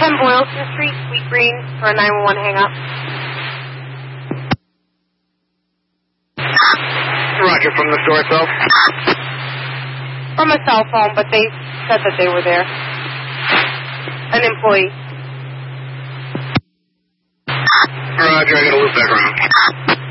10 Boylston Street, Sweet Green, for a 911 hang-up. Roger, from the store itself? From a cell phone, but they said that they were there. An employee. Roger, I gotta loop back around.